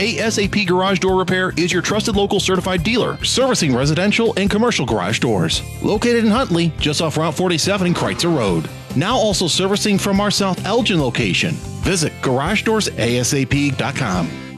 ASAP Garage Door Repair is your trusted local certified dealer, servicing residential and commercial garage doors. Located in Huntley, just off Route 47 and Kreitzer Road. Now also servicing from our South Elgin location. Visit GarageDoorsASAP.com.